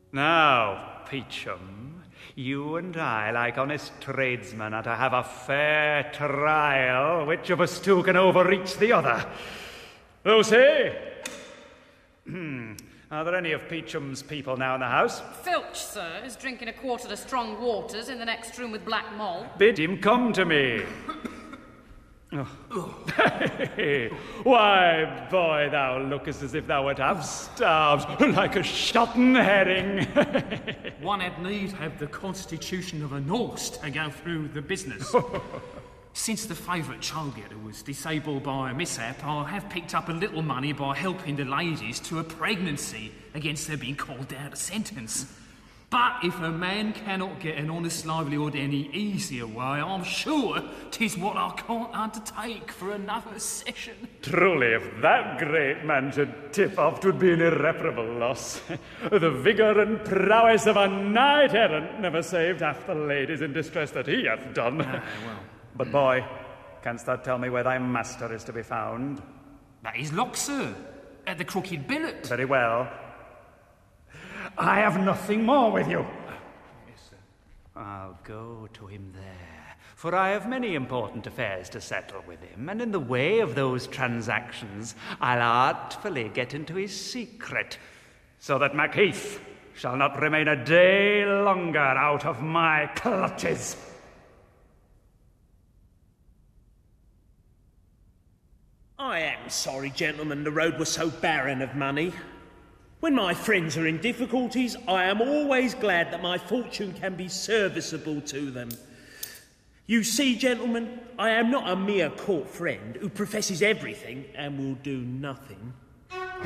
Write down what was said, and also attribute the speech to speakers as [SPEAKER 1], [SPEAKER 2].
[SPEAKER 1] Now, Peachum, you and I, like honest tradesmen, are to have a fair trial. Which of us two can overreach the other? Lucy? Are there any of Peachum's people now in the house?
[SPEAKER 2] Filch, sir, is drinking a quarter of strong waters in the next room with Black Moll.
[SPEAKER 1] Bid him come to me. Why, boy, thou lookest as if thou wert half starved, like a shotten herring.
[SPEAKER 3] One had need have the constitution of a Norse to go through the business. Since the favourite child-getter was disabled by a mishap, I have picked up a little money by helping the ladies to a pregnancy against their being called out a sentence. But if a man cannot get an honest livelihood any easier way, I'm sure 'tis what I can't undertake for another session.
[SPEAKER 1] Truly, if that great man should tip off, 'twould be an irreparable loss. The vigour and prowess of a knight-errant never saved half the ladies in distress that he hath done.
[SPEAKER 3] Well.
[SPEAKER 1] But, boy, canst thou tell me where thy master is to be found?
[SPEAKER 3] That is locked, sir, at the Crooked Billet.
[SPEAKER 1] Very well. I have nothing more with you.
[SPEAKER 3] Yes, sir.
[SPEAKER 1] I'll go to him there, for I have many important affairs to settle with him, and in the way of those transactions, I'll artfully get into his secret, so that Macheath shall not remain a day longer out of my clutches.
[SPEAKER 4] I am sorry, gentlemen, the road was so barren of money. When my friends are in difficulties, I am always glad that my fortune can be serviceable to them. You see, gentlemen, I am not a mere court friend who professes everything and will do nothing.